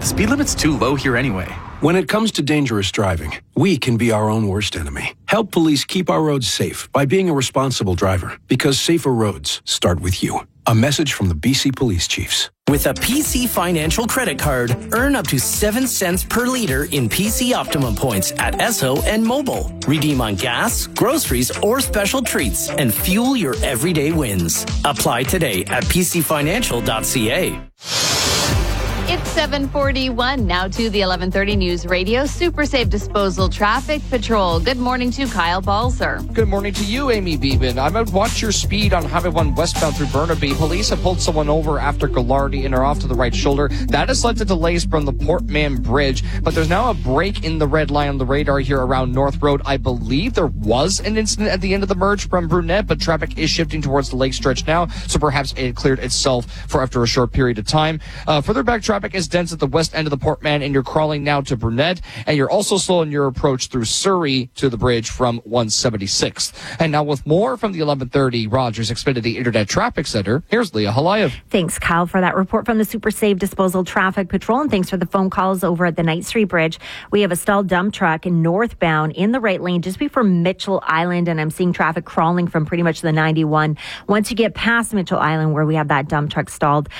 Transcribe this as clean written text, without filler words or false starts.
Speed limit's too low here anyway. When it comes to dangerous driving, we can be our own worst enemy. Help police keep our roads safe by being a responsible driver, because safer roads start with you. A message from the BC Police Chiefs. With a PC Financial credit card, earn up to 7 cents per liter in PC Optimum points at Esso and Mobile. Redeem on gas, groceries, or special treats and fuel your everyday wins. Apply today at pcfinancial.ca. It's 7:41 now to the 11:30 News Radio Super Safe Disposal Traffic Patrol. Good morning to Kyle Balser. Good morning to you, Amy Beeben. I'm out. Watch your speed on Highway 1 westbound through Burnaby. Police have pulled someone over after Gallardi and are off to the right shoulder. That has led to delays from the Portman Bridge, but there's now a break in the red line on the radar here around North Road. I believe there was an incident at the end of the merge from Brunette, but traffic is shifting towards the lake stretch now, so perhaps it cleared itself for after a short period of time. Further back, traffic is dense at the west end of the Portman, and you're crawling now to Brunette, and you're also slow in your approach through Surrey to the bridge from 176th. And now with more from the 1130 Rogers Xfinity Internet Traffic Center, here's Leah Halayev. Thanks, Kyle, for that report from the Super Safe Disposal Traffic Patrol, and thanks for the phone calls over at the Knight Street Bridge. We have a stalled dump truck northbound in the right lane just before Mitchell Island, and I'm seeing traffic crawling from pretty much the 91. Once you get past Mitchell Island, where we have that dump truck stalled,